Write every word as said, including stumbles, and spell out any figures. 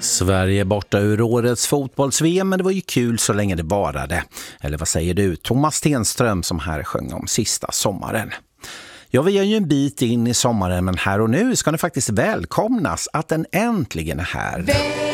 Sverige borta ur årets fotbolls-V M, men det var ju kul så länge det varade. Eller vad säger du? Thomas Stenström som här sjöng om sista sommaren. Ja, vi är ju en bit in i sommaren, men här och nu ska ni faktiskt välkomnas att den äntligen är här.